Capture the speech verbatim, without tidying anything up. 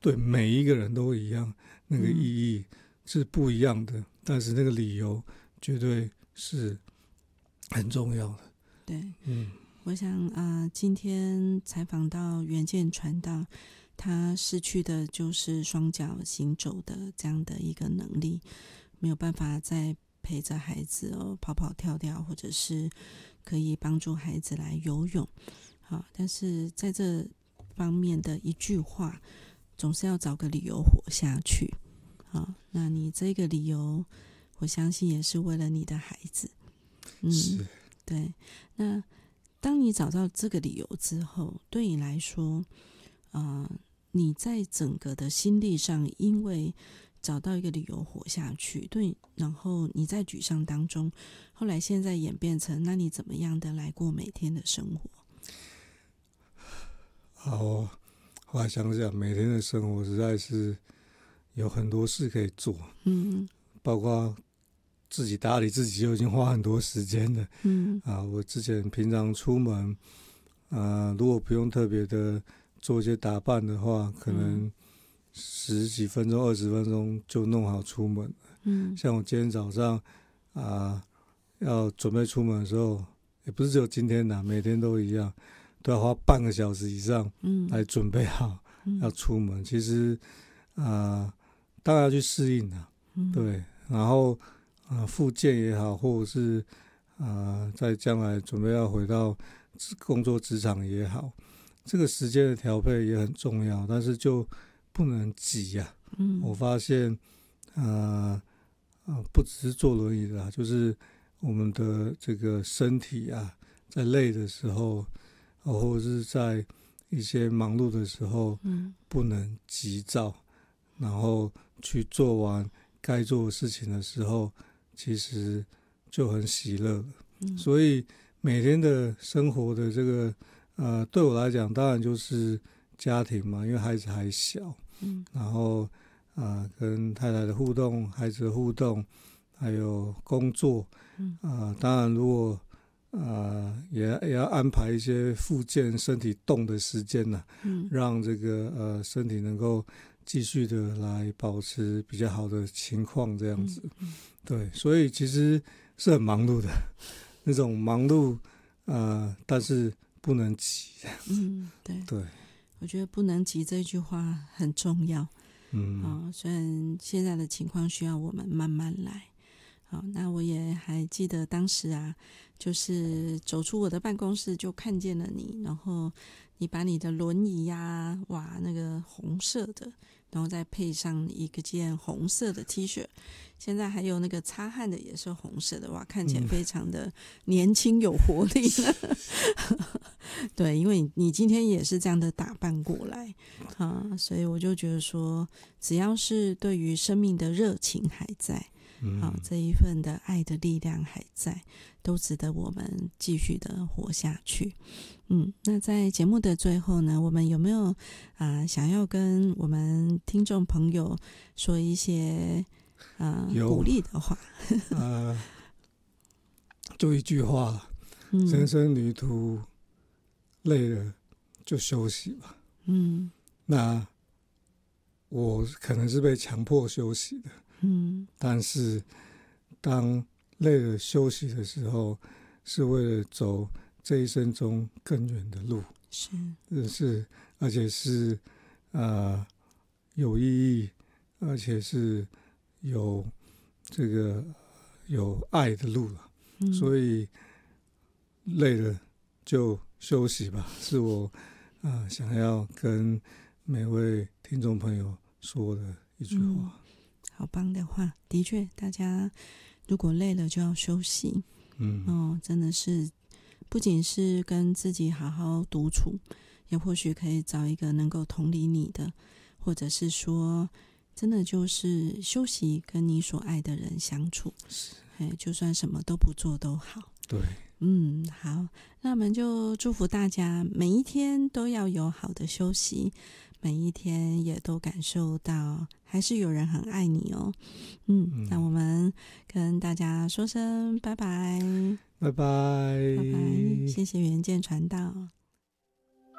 对每一个人都一样，那个意义是不一样的，嗯、但是那个理由绝对是很重要的。 对， 嗯， 我想啊、呃，今天采访到远见传道，他失去的就是双脚行走的这样的一个能力，没有办法再陪着孩子哦跑跑跳跳，或者是可以帮助孩子来游泳。好，但是在这方面的一句话，总是要找个理由活下去。好，那你这个理由，我相信也是为了你的孩子。 嗯，是。 对，那当你找到这个理由之后，对你来说，呃，你在整个的心力上，因为找到一个理由活下去，对，然后你在沮丧当中，后来现在演变成，那你怎么样的来过每天的生活？ 好、哦，后来想想，每天的生活实在是有很多事可以做，嗯，包括自己打理自己就已经花很多时间了，嗯啊，我之前平常出门，啊，如果不用特别的做一些打扮的话，可能十几分钟、二十分钟就弄好出门了。嗯，像我今天早上啊，要准备出门的时候，也不是只有今天啦，每天都一样，都要花半个小时以上来准备好、嗯、要出门。其实啊，当然要去适应啦，嗯、对，然后。啊，复健也好，或者是啊，在将来准备要回到工作职场也好，这个时间的调配也很重要，但是就不能急呀、啊。嗯，我发现，啊啊，不只是坐轮椅的啦，就是我们的这个身体啊，在累的时候，或者是在一些忙碌的时候，嗯，不能急躁，然后去做完该做的事情的时候。其实就很喜乐了、嗯、所以每天的生活的这个呃，对我来讲当然就是家庭嘛，因为孩子还小，嗯，然后啊、呃，跟太太的互动，孩子的互动，还有工作，嗯啊、呃，当然如果啊、呃、也也要安排一些复健身体动的时间呢、啊，嗯，让这个呃身体能够继续的来保持比较好的情况这样子。嗯嗯，对，所以其实是很忙碌的，那种忙碌，呃，但是不能急。 嗯，对， 对， 我觉得不能急这句话很重要。嗯，哦，虽然现在的情况需要我们慢慢来。好，那我也还记得当时啊，就是走出我的办公室就看见了你，然后你把你的轮椅呀、啊，哇，那个红色的。然后再配上一个件红色的 T 恤，现在还有那个擦汗的也是红色的，哇，看起来非常的年轻有活力了。嗯、对，因为你今天也是这样的打扮过来啊，所以我就觉得说，只要是对于生命的热情还在，好、啊，这一份的爱的力量还在，都值得我们继续的活下去。嗯，那在节目的最后呢，我们有没有啊、呃、想要跟我们听众朋友说一些啊、呃、鼓励的话？ 呃，就一句话，嗯、人生旅途累了就休息吧。嗯，那我可能是被强迫休息的。嗯，但是当累了休息的时候，是为了走这一生中更远的路， 是是，而且是呃有意义，而且是有这个有爱的路了、嗯。所以累了就休息吧，是我啊、呃、想要跟每位听众朋友说的一句话。嗯， 好棒的话，的确，大家如果累了就要休息。嗯，哦，真的是。不仅是跟自己好好独处，也或许可以找一个能够同理你的，或者是说真的就是休息跟你所爱的人相处，哎，就算什么都不做都好。 对， 嗯，好，那我们就祝福大家每一天都要有好的休息，每一天也都感受到还是有人很爱你哦。嗯，嗯，那我们跟大家说声拜拜。 拜拜， 拜拜，谢谢远见传道。